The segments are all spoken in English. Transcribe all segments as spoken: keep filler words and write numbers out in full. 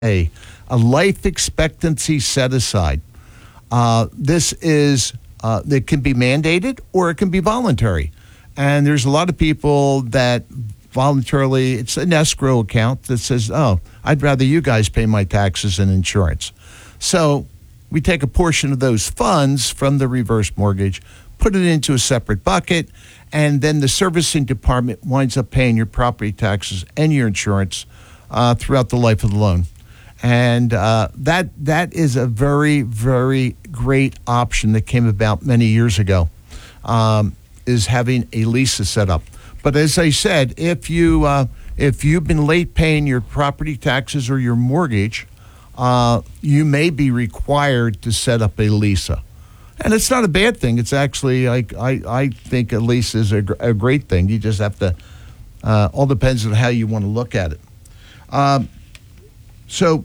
A, a life expectancy set aside. Uh, this is, uh, it can be mandated or it can be voluntary. And there's a lot of people that voluntarily, it's an escrow account that says, oh, I'd rather you guys pay my taxes and insurance. So we take a portion of those funds from the reverse mortgage, put it into a separate bucket, and then the servicing department winds up paying your property taxes and your insurance uh, throughout the life of the loan. And uh, that that is a very, very great option that came about many years ago, um, is having a LISA set up. But as I said, if, you, uh, if you've been late paying your property taxes or your mortgage, uh, you may be required to set up a LISA. And it's not a bad thing. It's actually, I, I, I think a LISA is a, a great thing. You just have to, uh, all depends on how you want to look at it. Um, so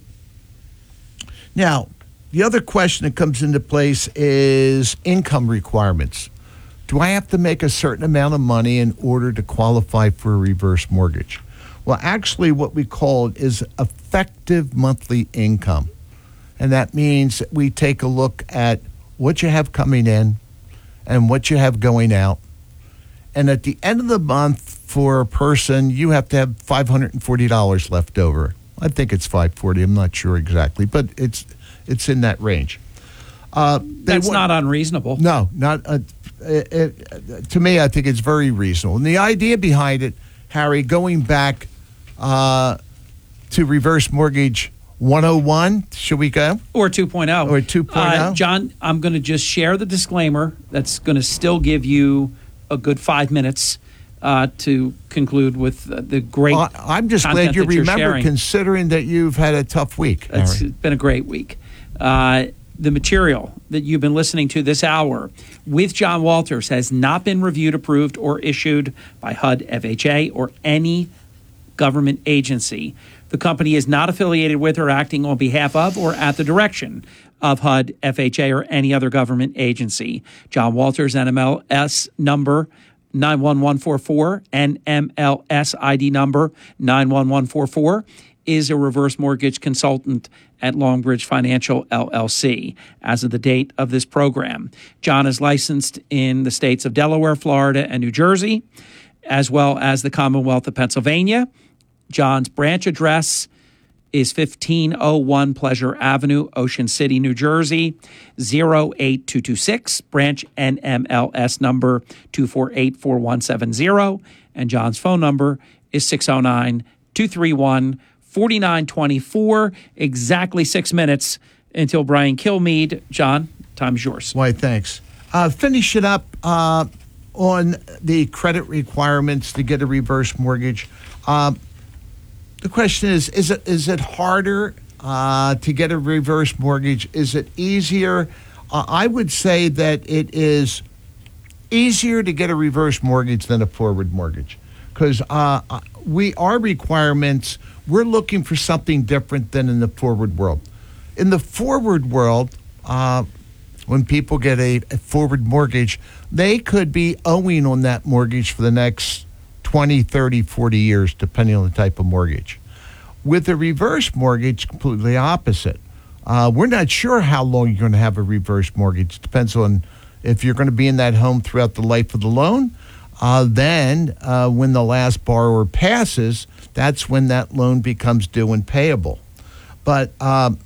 now, the other question that comes into place is income requirements. Do I have to make a certain amount of money in order to qualify for a reverse mortgage? Well, actually, what we call it is effective monthly income. And that means that we take a look at what you have coming in and what you have going out. And at the end of the month, for a person, you have to have five hundred forty dollars left over. I think it's five hundred forty dollars. I'm not sure exactly, but it's it's in that range. Uh, That's want, not unreasonable. No, not uh, it, it, to me, I think it's very reasonable. And the idea behind it, Harry, going back uh, to reverse mortgage one oh one, should we go? Or two point oh. Or two point oh. Uh, John, I'm going to just share the disclaimer that's going to still give you a good five minutes uh, to conclude with uh, the great well, I'm just glad you remember, considering that you've had a tough week. It's been a great week. Uh, the material that you've been listening to this hour with John Walters has not been reviewed, approved, or issued by H U D, F H A, or any government agency. The company is not affiliated with or acting on behalf of or at the direction of H U D, F H A, or any other government agency. John Walters, N M L S number nine one one four four, N M L S I D number nine one one four four, is a reverse mortgage consultant at Longbridge Financial, L L C. As of the date of this program, John is licensed in the states of Delaware, Florida, and New Jersey, as well as the Commonwealth of Pennsylvania. John's branch address is fifteen oh one Pleasure Avenue, Ocean City, New Jersey, zero eight two two six, branch N M L S number two four eight four one seven zero, and John's phone number is six oh nine, two three one, four nine two four. Exactly six minutes until Brian Kilmeade. John, time is yours. Why, thanks. Uh, finish it up uh, on the credit requirements to get a reverse mortgage. Um, The question is, is it is it harder uh, to get a reverse mortgage? Is it easier? Uh, I would say that it is easier to get a reverse mortgage than a forward mortgage, because uh, we our requirements, we're looking for something different than in the forward world. In the forward world, uh, when people get a, a forward mortgage, they could be owing on that mortgage for the next twenty, thirty, forty years, depending on the type of mortgage. With a reverse mortgage, completely opposite. Uh, we're not sure how long you're going to have a reverse mortgage. It depends on if you're going to be in that home throughout the life of the loan. Uh, then uh, when the last borrower passes, that's when that loan becomes due and payable. But um,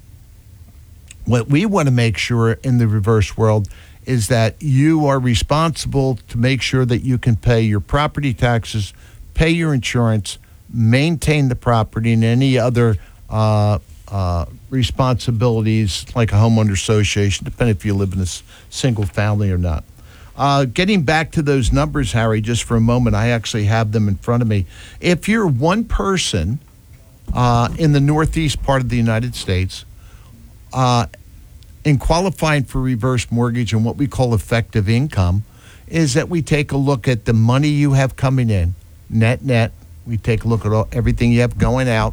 what we want to make sure in the reverse world is that you are responsible to make sure that you can pay your property taxes, pay your insurance, maintain the property, and any other uh, uh, responsibilities like a homeowner association, depending if you live in a s- single family or not. Uh, getting back to those numbers, Harry, just for a moment, I actually have them in front of me. If you're one person uh, in the northeast part of the United States, uh, in qualifying for reverse mortgage and what we call effective income, is that we take a look at the money you have coming in, net, net. We take a look at all, everything you have going out,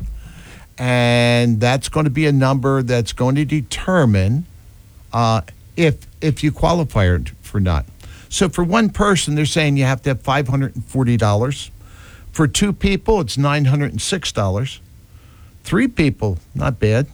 and that's going to be a number that's going to determine uh, if if you qualify for not. So for one person, they're saying you have to have five hundred forty dollars. For two people, it's nine hundred six dollars. Three people, not bad,